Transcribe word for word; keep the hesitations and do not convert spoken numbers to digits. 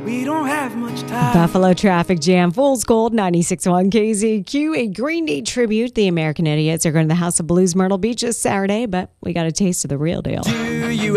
We don't have much time. Buffalo traffic jam. Fool's Gold, ninety-six point one K Z Q. A Green Day tribute. The American Idiots are going to the House of Blues Myrtle Beach this Saturday, but we got a taste of the real deal. Do you